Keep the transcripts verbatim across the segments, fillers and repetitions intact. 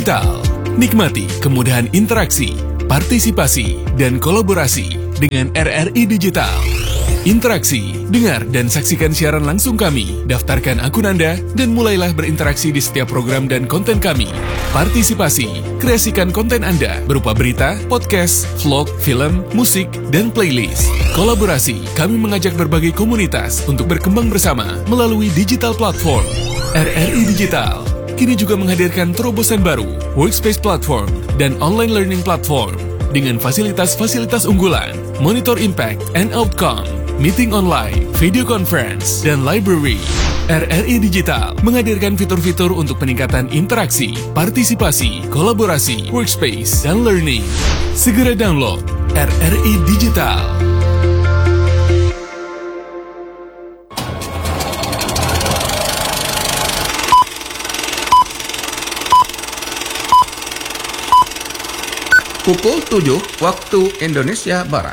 Digital. Nikmati kemudahan interaksi, partisipasi, dan kolaborasi dengan R R I Digital. Interaksi, dengar dan saksikan siaran langsung kami, daftarkan akun Anda, dan mulailah berinteraksi di setiap program dan konten kami. Partisipasi, kreasikan konten Anda berupa berita, podcast, vlog, film, musik, dan playlist. Kolaborasi, kami mengajak berbagai komunitas untuk berkembang bersama melalui digital platform. R R I Digital kini juga menghadirkan terobosan baru, workspace platform, dan online learning platform dengan fasilitas-fasilitas unggulan, monitor impact and outcome, meeting online, video conference, dan library. R R I Digital menghadirkan fitur-fitur untuk peningkatan interaksi, partisipasi, kolaborasi, workspace, dan learning. Segera download R R I Digital. Pukul tujuh waktu Indonesia Barat.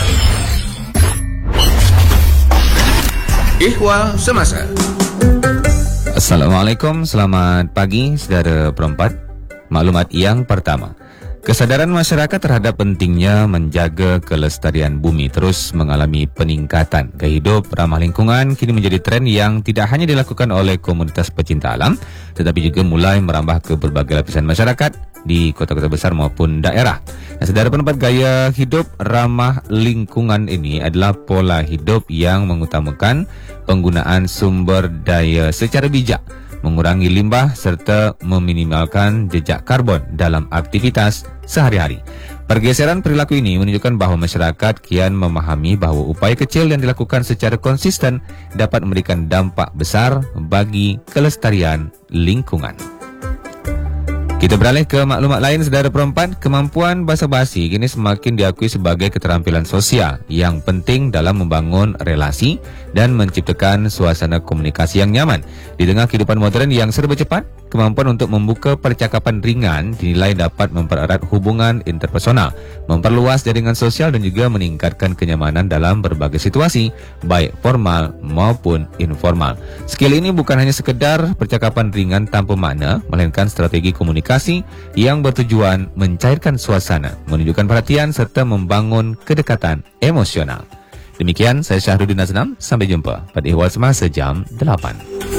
Ihwal Semasa. Assalamualaikum, selamat pagi saudara perempat. Maklumat yang pertama, kesadaran masyarakat terhadap pentingnya menjaga kelestarian bumi terus mengalami peningkatan. Gaya hidup ramah lingkungan kini menjadi tren yang tidak hanya dilakukan oleh komunitas pecinta alam, tetapi juga mulai merambah ke berbagai lapisan masyarakat di kota-kota besar maupun daerah. Nah, saudara pendapat gaya hidup ramah lingkungan ini adalah pola hidup yang mengutamakan penggunaan sumber daya secara bijak, mengurangi limbah serta meminimalkan jejak karbon dalam aktivitas sehari-hari. Pergeseran perilaku ini menunjukkan bahawa masyarakat kian memahami bahawa upaya kecil yang dilakukan secara konsisten dapat memberikan dampak besar bagi kelestarian lingkungan. Kita beralih ke maklumat lain, saudara perempat. Kemampuan basa-basi kini semakin diakui sebagai keterampilan sosial yang penting dalam membangun relasi dan menciptakan suasana komunikasi yang nyaman. Di tengah kehidupan moden yang serba cepat, kemampuan untuk membuka percakapan ringan dinilai dapat mempererat hubungan interpersonal, memperluas jaringan sosial dan juga meningkatkan kenyamanan dalam berbagai situasi, baik formal maupun informal. Skill ini bukan hanya sekedar percakapan ringan tanpa makna, melainkan strategi komunikasi yang bertujuan mencairkan suasana, menunjukkan perhatian serta membangun kedekatan emosional. Demikian, saya Syahrudin Aznam. Sampai jumpa pada Ihwal Semasa jam delapan.